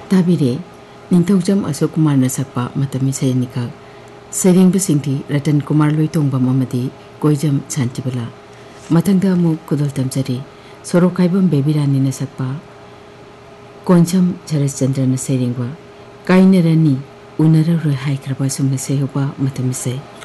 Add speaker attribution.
Speaker 1: ताबिरे निंथौजम अशोक कुमार न सकपा मतमी सैनिका सैरिंग सिंथी रतन कुमार लोइतोंगबम अमदी कोइजम शांतिबला मथंगदा मु कुदल तमजरी सोरोखाइबम बेबीरानी न सकपा कोंचम शरद चंद्र न सैरिंगवा काइनरनी उनररोय हाइख्रबा सुमन सेहुबा मतमी से